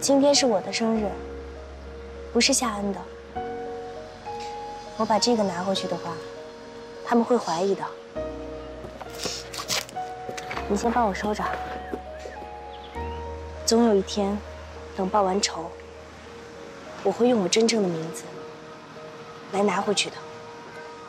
今天是我的生日，不是夏恩的。我把这个拿回去的话，他们会怀疑的。你先帮我收着，总有一天，等报完仇，我会用我真正的名字来拿回去的。